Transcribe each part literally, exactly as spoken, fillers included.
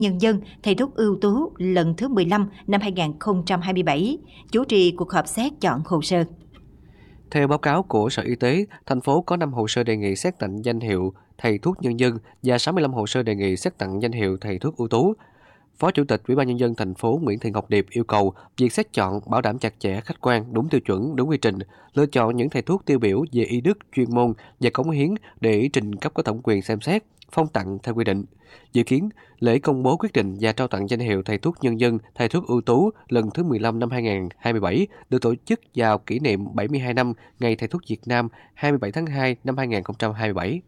Nhân dân thầy thuốc ưu tú lần thứ mười lăm năm hai nghìn không trăm hai mươi bảy, chủ trì cuộc họp xét chọn hồ sơ. Theo báo cáo của Sở Y tế, thành phố có năm hồ sơ đề nghị xét tặng danh hiệu thầy thuốc nhân dân và sáu mươi lăm hồ sơ đề nghị xét tặng danh hiệu thầy thuốc ưu tú. Phó Chủ tịch Ủy ban Nhân dân thành phố Nguyễn Thị Ngọc Điệp yêu cầu việc xét chọn bảo đảm chặt chẽ, khách quan, đúng tiêu chuẩn, đúng quy trình, lựa chọn những thầy thuốc tiêu biểu về y đức, chuyên môn và cống hiến để trình cấp có thẩm quyền xem xét, phong tặng theo quy định. Dự kiến, lễ công bố quyết định và trao tặng danh hiệu thầy thuốc nhân dân, thầy thuốc ưu tú lần thứ mười lăm năm hai nghìn không trăm hai mươi bảy được tổ chức vào kỷ niệm bảy mươi hai năm Ngày Thầy thuốc Việt Nam hai mươi bảy tháng hai năm hai nghìn không trăm hai mươi bảy.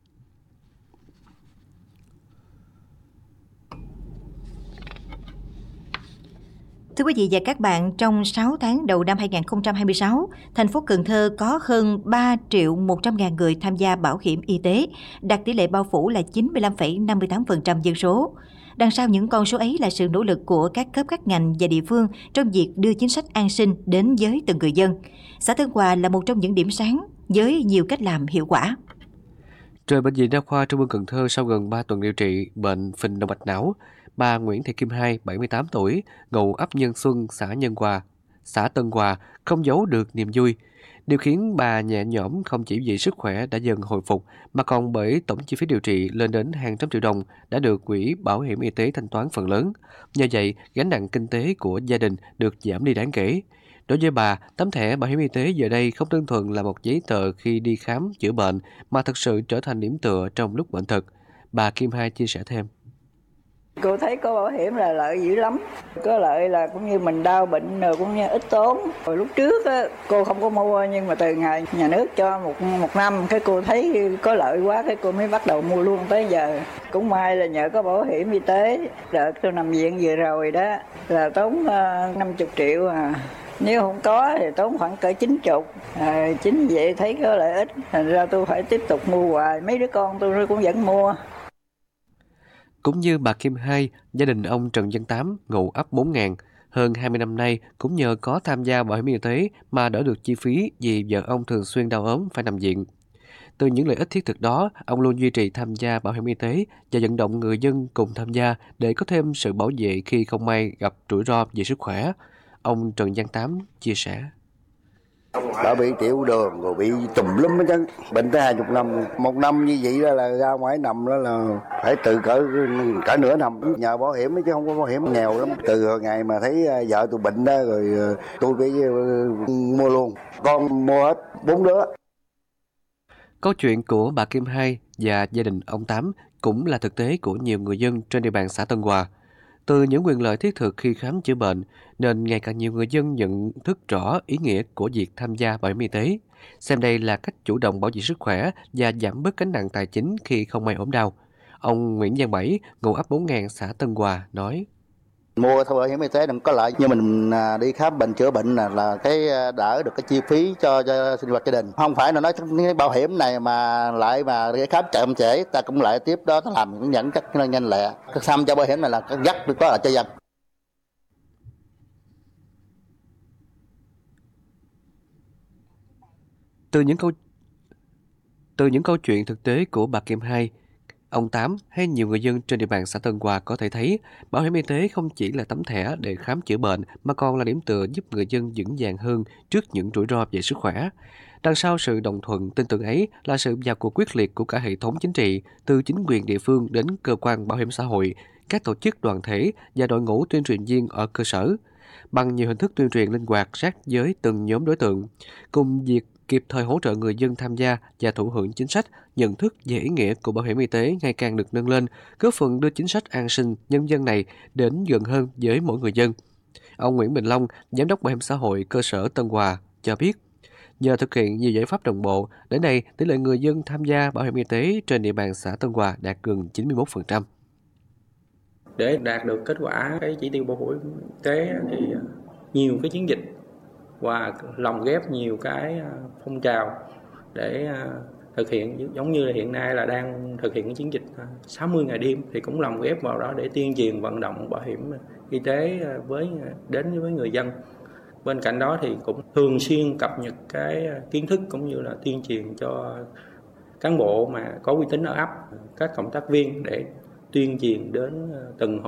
Thưa quý vị và các bạn, trong sáu tháng đầu năm hai nghìn không trăm hai mươi sáu, thành phố Cần Thơ có hơn ba triệu một trăm ngàn người tham gia bảo hiểm y tế, đạt tỷ lệ bao phủ là chín mươi lăm phẩy năm mươi tám phần trăm dân số. Đằng sau những con số ấy là sự nỗ lực của các cấp các ngành và địa phương trong việc đưa chính sách an sinh đến với từng người dân. Xã Tân Hòa là một trong những điểm sáng với nhiều cách làm hiệu quả. Rời Bệnh viện Đa khoa Trung ương Cần Thơ sau gần ba tuần điều trị bệnh phình động mạch não, bà Nguyễn Thị Kim Hai, bảy mươi tám tuổi, ngụ ấp Nhân Xuân, xã Nhân Hòa, xã Tân Hòa, không giấu được niềm vui. Điều khiến bà nhẹ nhõm không chỉ vì sức khỏe đã dần hồi phục, mà còn bởi tổng chi phí điều trị lên đến hàng trăm triệu đồng đã được Quỹ Bảo hiểm Y tế thanh toán phần lớn. Nhờ vậy, gánh nặng kinh tế của gia đình được giảm đi đáng kể. Đối với bà, tấm thẻ bảo hiểm y tế giờ đây không đơn thuần là một giấy tờ khi đi khám chữa bệnh, mà thực sự trở thành điểm tựa trong lúc bệnh tật. Bà Kim Hai chia sẻ thêm. Cô thấy có bảo hiểm là lợi dữ lắm. Có lợi là cũng như mình đau bệnh rồi cũng như ít tốn. Rồi lúc trước á, cô không có mua, nhưng mà từ ngày nhà nước cho một một năm, cái cô thấy có lợi quá, cái cô mới bắt đầu mua luôn tới giờ. Cũng may là nhờ có bảo hiểm y tế. Đợt tôi nằm viện vừa rồi đó là tốn uh, năm mươi triệu à. Nếu không có thì tốn khoảng cỡ chín mươi. À, chính vì vậy thấy có lợi ích, thành ra tôi phải tiếp tục mua hoài. Mấy đứa con tôi cũng vẫn mua. Cũng như bà Kim Hai, gia đình ông Trần Văn Tám, ngụ ấp bốn ngàn, hơn hai mươi năm nay cũng nhờ có tham gia bảo hiểm y tế mà đỡ được chi phí vì vợ ông thường xuyên đau ốm phải nằm viện. Từ những lợi ích thiết thực đó, ông luôn duy trì tham gia bảo hiểm y tế và vận động người dân cùng tham gia để có thêm sự bảo vệ khi không may gặp rủi ro về sức khỏe. Ông Trần Văn Tám chia sẻ. Đã bị tiểu đường rồi bị tùm lum hết trơn, bệnh tới hai chục năm, một năm như vậy đó là ra ngoài nằm đó là phải tự cỡ cả nửa năm, nhờ bảo hiểm chứ không có bảo hiểm nghèo lắm. Từ ngày mà thấy vợ tôi bệnh đó rồi tôi phải mua luôn, con mua hết bốn đứa. Câu chuyện của bà Kim Hai và gia đình ông Tám cũng là thực tế của nhiều người dân trên địa bàn xã Tân Hòa. Từ những quyền lợi thiết thực khi khám chữa bệnh, nên ngày càng nhiều người dân nhận thức rõ ý nghĩa của việc tham gia bảo hiểm y tế, xem đây là cách chủ động bảo vệ sức khỏe và giảm bớt gánh nặng tài chính khi không may ốm đau. Ông Nguyễn Văn Bảy, ngụ ấp bốn ngàn, xã Tân Hòa nói. Mua theo bảo hiểm y tế đừng có lợi, như mình đi khám bệnh chữa bệnh là, là cái đỡ được cái chi phí cho, cho sinh hoạt gia đình. Không phải là nói cái bảo hiểm này mà lại mà cái khám chậm trễ, ta cũng lại tiếp đó ta làm cũng nhận cách nhanh lẹ. Cái xăm cho bảo hiểm này là cái dắt có là cho dân. Từ những câu từ những câu chuyện thực tế của bà Kim Hai, ông Tám hay nhiều người dân trên địa bàn xã Tân Hòa có thể thấy bảo hiểm y tế không chỉ là tấm thẻ để khám chữa bệnh mà còn là điểm tựa giúp người dân vững vàng hơn trước những rủi ro về sức khỏe. Đằng sau sự đồng thuận tin tưởng ấy là sự vào cuộc quyết liệt của cả hệ thống chính trị, từ chính quyền địa phương đến cơ quan bảo hiểm xã hội, các tổ chức đoàn thể và đội ngũ tuyên truyền viên ở cơ sở. Bằng nhiều hình thức tuyên truyền linh hoạt sát với từng nhóm đối tượng, cùng việc kịp thời hỗ trợ người dân tham gia và thụ hưởng chính sách, nhận thức về ý nghĩa của bảo hiểm y tế ngày càng được nâng lên, góp phần đưa chính sách an sinh nhân dân này đến gần hơn với mỗi người dân. Ông Nguyễn Bình Long, Giám đốc Bảo hiểm xã hội cơ sở Tân Hòa cho biết, nhờ thực hiện nhiều giải pháp đồng bộ, đến nay tỷ lệ người dân tham gia bảo hiểm y tế trên địa bàn xã Tân Hòa đạt gần chín mươi mốt phần trăm. Để đạt được kết quả cái chỉ tiêu bảo hiểm y tế thì nhiều cái chiến dịch và lồng ghép nhiều cái phong trào để thực hiện, giống như là hiện nay là đang thực hiện cái chiến dịch sáu mươi ngày đêm thì cũng lồng ghép vào đó để tuyên truyền vận động bảo hiểm y tế với đến với người dân. Bên cạnh đó thì cũng thường xuyên cập nhật cái kiến thức cũng như là tuyên truyền cho cán bộ mà có uy tín ở ấp, các cộng tác viên để tuyên truyền đến từng hộ.